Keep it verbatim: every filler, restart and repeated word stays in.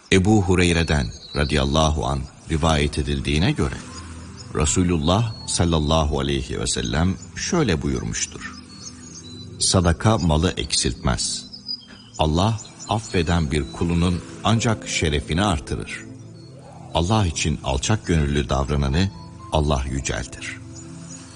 Ebu Hureyre'den radıyallahu an rivayet edildiğine göre Resulullah sallallahu aleyhi ve sellem şöyle buyurmuştur: sadaka malı eksiltmez. Allah affeden bir kulunun ancak şerefini artırır. Allah için alçak gönüllü davrananı Allah yüceltir.